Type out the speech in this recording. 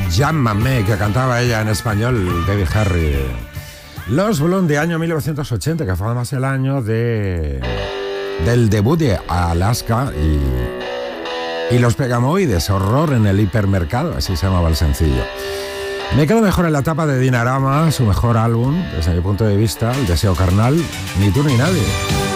Llámame, que cantaba ella en español, Debbie Harry. Los Blondie, año 1980, que fue además el año del debut de Alaska y los Pegamoides, horror en el hipermercado, así se llamaba el sencillo. Me quedo mejor en la etapa de Dinarama, su mejor álbum, desde mi punto de vista, El deseo carnal, Ni tú ni nadie.